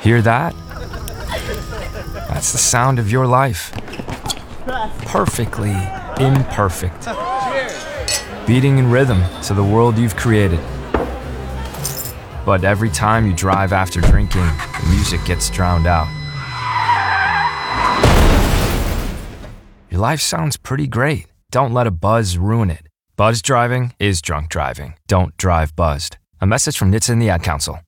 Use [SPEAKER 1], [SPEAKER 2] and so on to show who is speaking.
[SPEAKER 1] Hear that? That's the sound of your life. Perfectly imperfect. Beating in rhythm to the world you've created. But every time you drive after drinking, the music gets drowned out. Your life sounds pretty great. Don't let a buzz ruin it. Buzz driving is drunk driving. Don't drive buzzed. A message from NHTSA and the Ad Council.